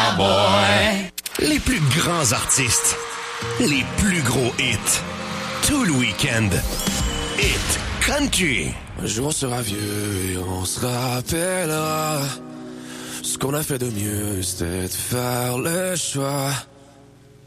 cowboy. Les plus grands artistes, les plus gros hits, tout le week-end. Hit Country. Un jour on sera vieux et on se rappellera. Ce qu'on a fait de mieux, c'était de faire le choix